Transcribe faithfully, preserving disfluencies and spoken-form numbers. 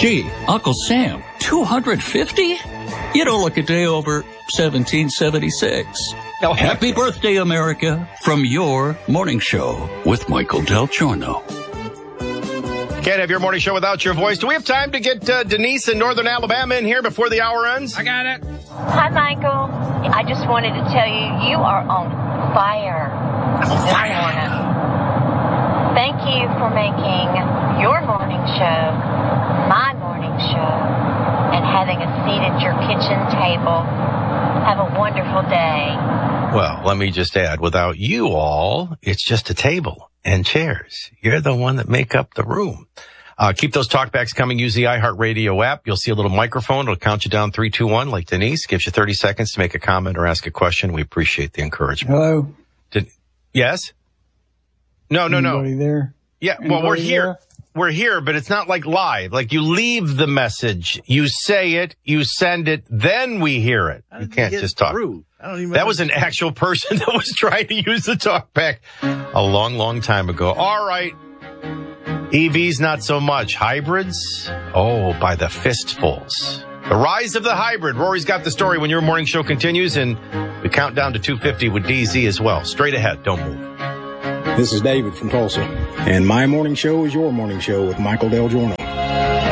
Gee, Uncle Sam, two hundred fifty? You don't look a day over seventeen seventy-six. Oh, Happy birthday, America, from your morning show with Michael Del Giorno. Can't have your morning show without your voice. Do we have time to get uh, Denise in Northern Alabama in here before the hour ends? I got it. Hi, Michael. I just wanted to tell you, you are on fire this morning. Thank you for making your morning show my morning show and having a seat at your kitchen table. Have a wonderful day. Well, let me just add, without you all, it's just a table and chairs. You're the one that make up the room. Uh, keep those talkbacks coming. Use the iHeartRadio app. You'll see a little microphone. It'll count you down three, two, one, like Denise. Gives you thirty seconds to make a comment or ask a question. We appreciate the encouragement. Hello? Did, yes? No, no, no. Anybody there? Yeah, well, Anybody we're here. there? We're here, but it's not like live. Like you leave the message, you say it, you send it, then we hear it. You can't just talk. Through. I don't even That was an actual person that was trying to use the talkback a long, long time ago. All right. E Vs, not so much. Hybrids? Oh, by the fistfuls. The rise of the hybrid. Rory's got the story when your morning show continues, and we count down to two fifty with D Z as well. Straight ahead. Don't move. This is David from Tulsa, and my morning show is your morning show with Michael Del Giorno.